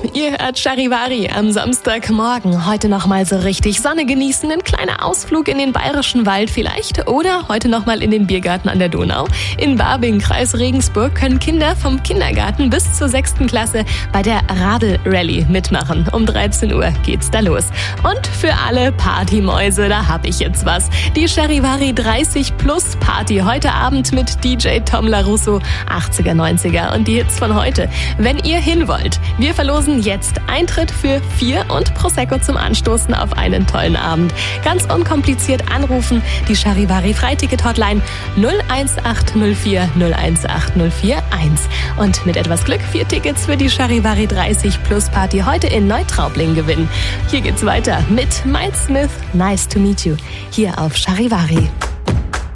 Ihr hört Charivari am Samstagmorgen. Heute nochmal so richtig Sonne genießen, ein kleiner Ausflug in den Bayerischen Wald vielleicht oder heute nochmal in den Biergarten an der Donau. In Babing, Kreis Regensburg, können Kinder vom Kindergarten bis zur 6. Klasse bei der Radl-Rallye mitmachen. Um 13 Uhr geht's da los. Und für alle Partymäuse, da hab ich jetzt was. Die Charivari 30 Plus Party heute Abend mit DJ Tom LaRusso, 80er, 90er und die Hits von heute. Wenn ihr hin wollt, wir verlosen jetzt Eintritt für 4 und Prosecco zum Anstoßen auf einen tollen Abend. Ganz unkompliziert anrufen, die Charivari Freiticket-Hotline 01804 018041. Und mit etwas Glück 4 Tickets für die Charivari 30 Plus Party heute in Neutraubling gewinnen. Hier geht's weiter mit Miles Smith, Nice to Meet You, hier auf Charivari.